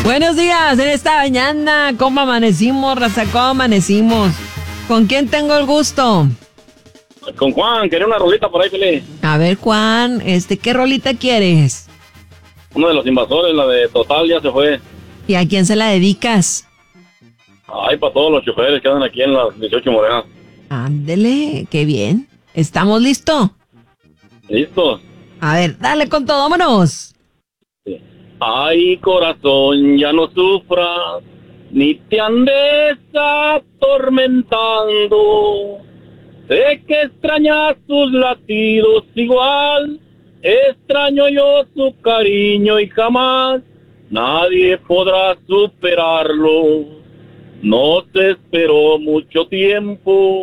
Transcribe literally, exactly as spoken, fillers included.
Buenos días, en esta mañana, ¿cómo amanecimos, raza? ¿Cómo amanecimos? ¿Con quién tengo el gusto? Con Juan, quería una rolita por ahí, Feliz. A ver, Juan, este, ¿qué rolita quieres? Uno de los invasores, la de Total, ya se fue. ¿Y a quién se la dedicas? Ay, para todos los choferes que andan aquí en las dieciocho Morenas. Ándele, qué bien. ¿Estamos listos? ¿Listos? A ver, dale con todo, vámonos. Sí. Ay, corazón, ya no sufras, ni te andes atormentando. Sé que extrañas sus latidos igual, extraño yo su cariño y jamás nadie podrá superarlo. No te esperó mucho tiempo.